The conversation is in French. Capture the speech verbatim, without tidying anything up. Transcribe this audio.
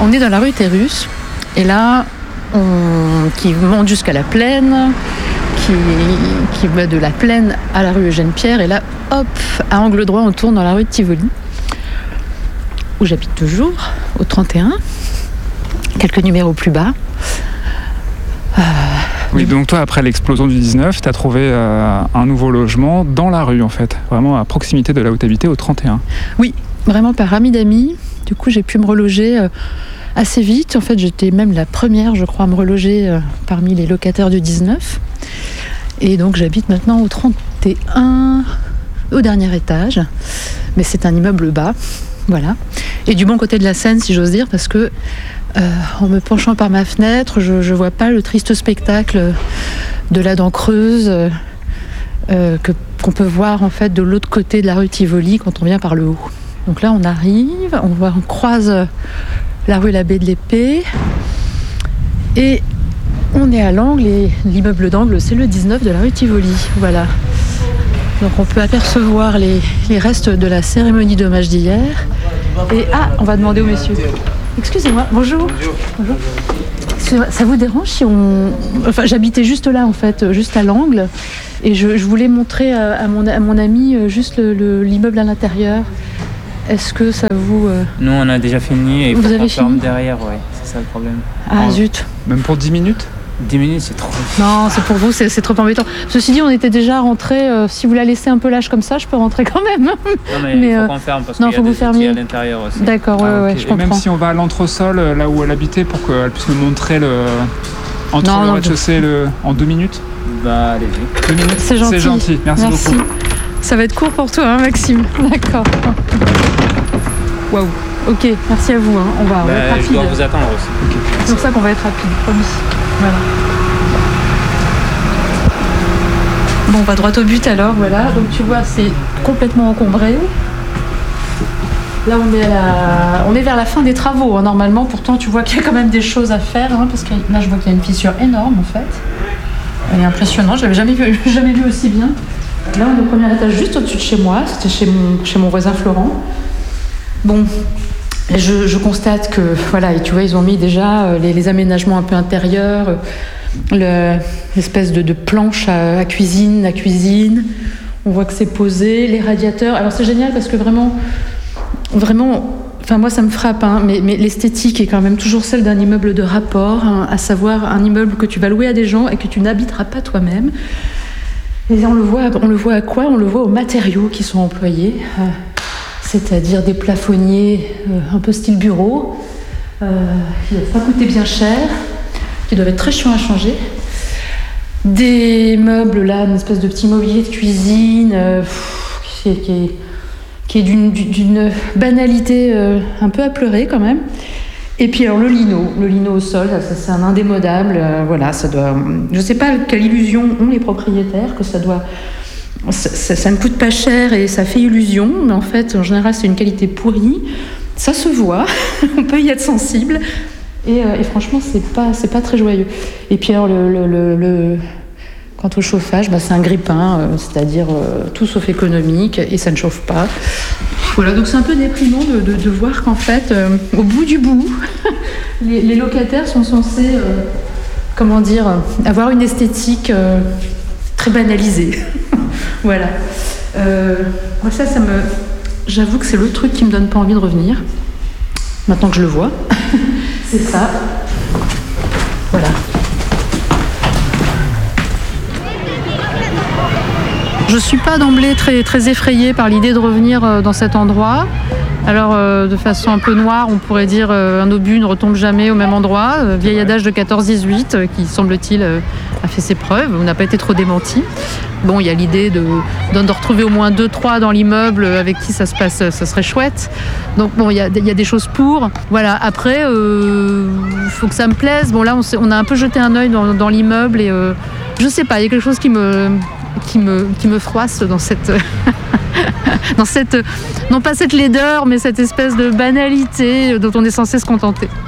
on est dans la rue Terrus, et là, on, qui monte jusqu'à la plaine, qui, qui va de la plaine à la rue Eugène-Pierre, et là, hop, à angle droit, on tourne dans la rue de Tivoli, où j'habite toujours, au trente et un, quelques numéros plus bas. Euh, oui, donc toi, après l'explosion du dix-neuf, tu as trouvé euh, un nouveau logement dans la rue, en fait, vraiment à proximité de là où tu habitais, au trente et un. Oui, vraiment par ami d'amis. Du coup, j'ai pu me reloger euh, assez vite. En fait, j'étais même la première, je crois, à me reloger euh, parmi les locataires du dix-neuf. Et donc, j'habite maintenant au trente et un, au dernier étage. Mais c'est un immeuble bas, voilà. Et du bon côté de la Seine, si j'ose dire, parce que Euh, en me penchant par ma fenêtre, je ne vois pas le triste spectacle de la dent creuse euh, que, qu'on peut voir en fait de l'autre côté de la rue Tivoli quand on vient par le haut. Donc là, on arrive, on, voit, on croise la rue L'Abbé de l'Épée et on est à l'angle et l'immeuble d'angle, c'est le dix-neuf de la rue Tivoli. Voilà. Donc on peut apercevoir les, les restes de la cérémonie d'hommage d'hier. Et ah, on va demander aux messieurs. Excusez-moi, bonjour. Bonjour. Bonjour. Excusez-moi, ça vous dérange si on... Enfin, j'habitais juste là, en fait, juste à l'angle. Et je, je voulais montrer à, à, mon, à mon ami juste le, le, l'immeuble à l'intérieur. Est-ce que ça vous... Euh... Nous, on a déjà fini et il vous faut avez qu'on fini ferme derrière, ouais. C'est ça le problème. Ah, zut. Même pour dix minutes ? dix minutes, c'est trop. Non, c'est pour vous, c'est, c'est trop embêtant. Ceci dit, on était déjà rentrés. Euh, si vous la laissez un peu lâche comme ça, je peux rentrer quand même. Non, mais, mais il faut euh... qu'on ferme parce non, qu'il y a des outils à l'intérieur aussi. D'accord, ouais, ah, okay. ouais, je Et comprends. même si on va à l'entresol, là où elle habitait, pour qu'elle puisse nous montrer le... entre non, le non, rez-de-chaussée le... en deux minutes. Bah, allez-y. Deux minutes. C'est gentil. C'est gentil. Merci, Merci beaucoup. Ça va être court pour toi, hein, Maxime. D'accord. Waouh. Ok, merci à vous. Hein. On va, on bah, va être rapide. Je dois vous attendre aussi. Okay. C'est pour ça qu'on va être rapide, promis. Voilà. Bon, on va droit au but alors, voilà. Donc tu vois, c'est complètement encombré. Là, on est, à la... on est vers la fin des travaux, hein, normalement. Pourtant, tu vois qu'il y a quand même des choses à faire, hein, parce que là, je vois qu'il y a une fissure énorme, en fait. Elle est impressionnante, je l'avais jamais vu, jamais vu aussi bien. Là, on est au premier étage, juste au-dessus de chez moi. C'était chez mon, chez mon voisin Florent. Bon, je, je constate que, voilà, et tu vois, ils ont mis déjà les, les aménagements un peu intérieurs, le, l'espèce de, de planche à, à cuisine, à cuisine. On voit que c'est posé, les radiateurs. Alors, c'est génial parce que vraiment, vraiment, enfin, moi, ça me frappe, hein, mais, mais l'esthétique est quand même toujours celle d'un immeuble de rapport, hein, à savoir un immeuble que tu vas louer à des gens et que tu n'habiteras pas toi-même. Et on le voit, on le voit à quoi ? On le voit aux matériaux qui sont employés. Euh, c'est-à-dire des plafonniers euh, un peu style bureau, euh, qui ne doivent pas coûter bien cher, qui doivent être très chiants à changer. Des meubles, là, une espèce de petit mobilier de cuisine, euh, pff, qui, est, qui, est, qui est d'une, d'une banalité euh, un peu à pleurer quand même. Et puis alors le lino, le lino au sol, ça, c'est un indémodable, euh, voilà, ça doit... Je ne sais pas quelle illusion ont les propriétaires, que ça doit... Ça, ça, ça ne coûte pas cher et ça fait illusion, mais en fait, en général, c'est une qualité pourrie. Ça se voit, on peut y être sensible. Et, euh, et franchement, c'est pas, c'est pas très joyeux. Et puis alors, le, le, le, le... quant au chauffage, bah, c'est un grille-pain, euh, c'est-à-dire euh, tout sauf économique, et ça ne chauffe pas. Voilà, donc c'est un peu déprimant de, de, de voir qu'en fait, euh, au bout du bout, les, les locataires sont censés, euh, comment dire, avoir une esthétique euh, très banalisée. Voilà. Euh, moi, ça, ça me... J'avoue que c'est le truc qui me donne pas envie de revenir. Maintenant que je le vois. C'est ça. Voilà. Je suis pas d'emblée très, très effrayée par l'idée de revenir dans cet endroit. Alors, euh, de façon un peu noire, on pourrait dire euh, un obus ne retombe jamais au même endroit. Euh, vieil adage de quatorze dix-huit euh, qui, semble-t-il, euh, a fait ses preuves, ou n'a pas été trop démenti. Bon, il y a l'idée de, de, de retrouver au moins deux, trois dans l'immeuble avec qui ça se passe, ça serait chouette. Donc bon, il y a, il y a des choses pour. Voilà, après, il euh, faut que ça me plaise. Bon, là, on, on a un peu jeté un œil dans, dans l'immeuble et euh, je sais pas, il y a quelque chose qui me, qui me, qui me froisse dans cette... dans cette, non pas cette laideur, mais cette espèce de banalité dont on est censé se contenter.